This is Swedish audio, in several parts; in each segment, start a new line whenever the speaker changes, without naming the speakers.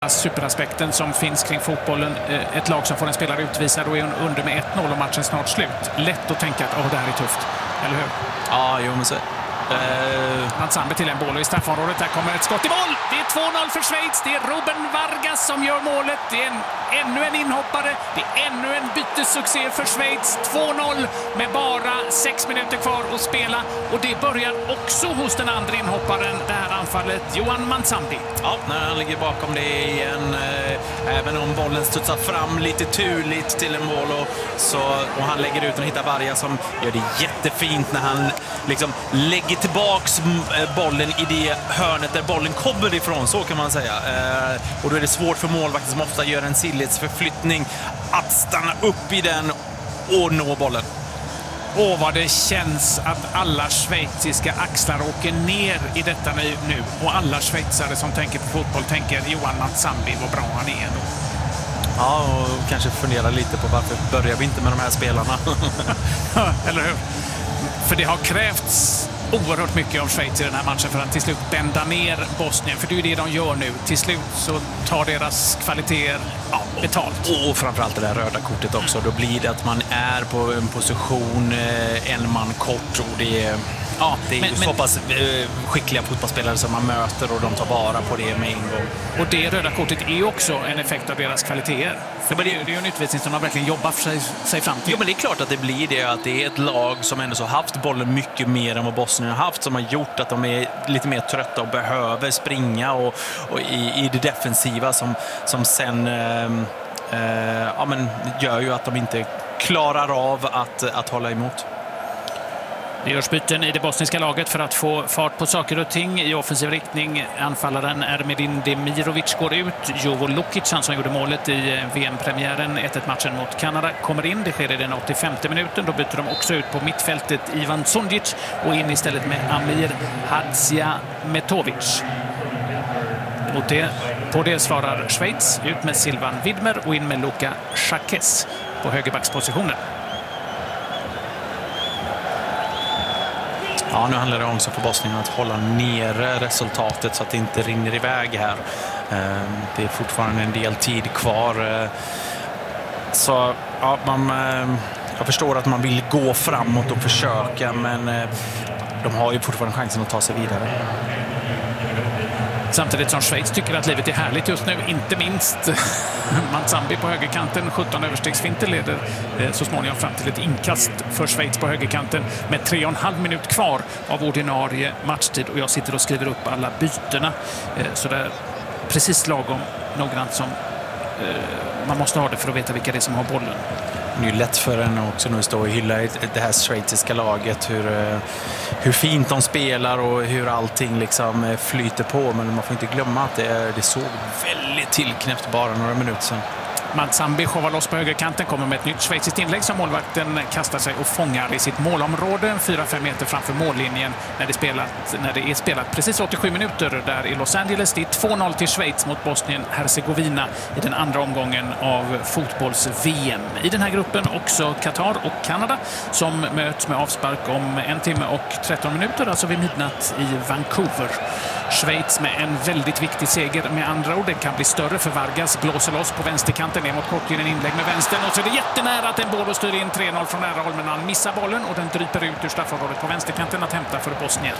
Superaspekten som finns kring fotbollen. Ett lag som får en spelare utvisad och är under med 1-0 och matchen snart slut. Lätt att tänka att det här är tufft, eller hur?
Ja, jo men så.
Manzambi till en boll och i straffområdet där kommer ett skott i mål. Det är 2-0 för Schweiz. Det är Ruben Vargas som gör målet. Det är ännu en inhoppare. Det är ännu en bytessuccé för Schweiz. 2-0 med bara 6 minuter kvar att spela. Och det börjar också hos den andra inhopparen, det här anfallet, Johan Manzambi.
Ja, när han ligger bakom det igen. Även om bollen studsar fram lite turligt till en mål och han lägger ut och hittar Vargas som gör det jättefint när han liksom lägger tillbaks bollen i det hörnet där bollen kommer ifrån, så kan man säga. Och då är det svårt för målvakten som ofta gör en sidledsförflyttning att stanna upp i den och nå bollen.
Vad det känns att alla schweiziska axlar åker ner i detta nu. Och alla schweizare som tänker på fotboll tänker Johan Manzambi, vad bra han är då.
Ja, och kanske fundera lite på varför börjar vi inte med de här spelarna.
Eller hur? För det har krävts oerhört mycket av Schweiz i den här matchen för att till slut bända ner Bosnien. För det är ju det de gör nu. Till slut så tar deras kvaliteter betalt.
Och framförallt det där röda kortet också. Då blir det att man är på en position en man kort och det är så pass skickliga fotbollsspelare som man möter och de tar vara på det med en gång.
Och det röda kortet är ju också en effekt av deras kvaliteter. Det är ju en utvisning som de verkligen jobbar för sig fram till.
Jo, men det är klart att det blir det. Att det är ett lag som ändå har haft bollen mycket mer än vad Bosnien har haft, som har gjort att de är lite mer trötta och behöver springa och i det defensiva som sen gör ju att de inte klarar av att hålla emot.
Det görs byten i det bosniska laget för att få fart på saker och ting i offensiv riktning. Anfallaren Ermedin Demirovic går ut. Jovo Lukic, han som gjorde målet i VM-premiären 1-1-matchen mot Kanada, kommer in. Det sker i den 85:e minuten. Då byter de också ut på mittfältet Ivan Sundic och in istället med Amir Hadziametovic. På det svarar Schweiz ut med Silvan Widmer och in med Luka Šakes på högerbackspositionen.
Ja, nu handlar det också för Bosnien att hålla nere resultatet så att det inte rinner iväg här. Det är fortfarande en del tid kvar. Så ja, jag förstår att man vill gå framåt och försöka, men de har ju fortfarande chansen att ta sig vidare.
Samtidigt som Schweiz tycker att livet är härligt just nu, inte minst Manzambi på högerkanten. 17 överstegsfinter leder så småningom fram till ett inkast för Schweiz på högerkanten med 3,5 minut kvar av ordinarie matchtid. Och jag sitter och skriver upp alla bytena. Så det är precis lagom noggrant som man måste ha det för att veta vilka det är som har bollen.
Det är ju lätt för en också nu att stå och hylla det här schweiziska laget, hur fint de spelar och hur allting liksom flyter på, men man får inte glömma att det såg väldigt tillknäppt bara några minuter sedan.
Manzambi shovar loss på högerkanten, kommer med ett nytt schweiziskt inlägg som målvakten kastar sig och fångar i sitt målområde 4-5 meter framför mållinjen när det är spelat precis 87 minuter där i Los Angeles. Det är 2-0 till Schweiz mot Bosnien-Herzegovina i den andra omgången av fotbolls-VM. I den här gruppen också Qatar och Kanada som möts med avspark om 1 timme och 13 minuter, alltså vid midnatt i Vancouver. Schweiz med en väldigt viktig seger med andra ord. Det kan bli större för Vargas, blåser loss på vänsterkanten ner mot kortlinjen, inlägg med vänstern och så är det jättenära att en boll styr in 3-0 från nära håll, men han missar bollen och den dryper ut ur straffområdet på vänsterkanten att hämta för Bosnien.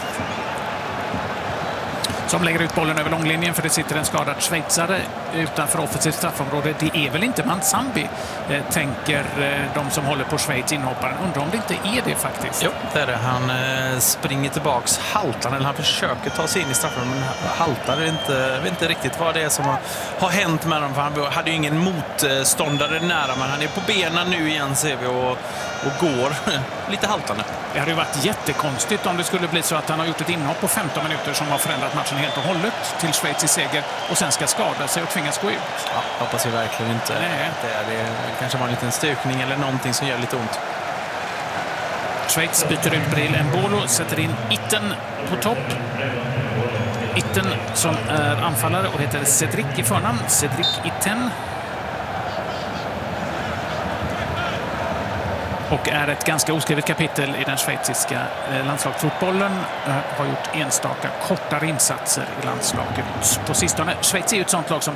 Som lägger ut bollen över långlinjen för det sitter en skadad schweizare utanför offensivt straffområde. Det är väl inte Manzambi, tänker de som håller på Schweiz inhopparen. Undrar om det inte är det faktiskt.
Jo, det är det. Han springer tillbaks haltan, eller han försöker ta sig in i straffområdet, men haltar inte. Jag vet inte riktigt vad det är som har hänt med honom, för han hade ju ingen motståndare nära, men han är på benen nu igen ser vi och går lite haltande.
Det hade ju varit jättekonstigt om det skulle bli så att han har gjort ett inhopp på 15 minuter som har förändrat matchen helt och hållet till Schweiz i seger och sen ska skada sig och tvingas gå ut.
Ja, hoppas jag verkligen inte.
Nej.
Det kanske var en liten stukning eller någonting som gör lite ont.
Schweiz byter ut Bril Embolo, sätter in Itten på topp. Itten som är anfallare och heter Cedric i förnamn. Cedric Itten. Och är ett ganska oskrivet kapitel i den schweiziska landslagsfotbollen. Har gjort enstaka kortare insatser i landslaget på sistone. Schweiz är ju ett sånt lag som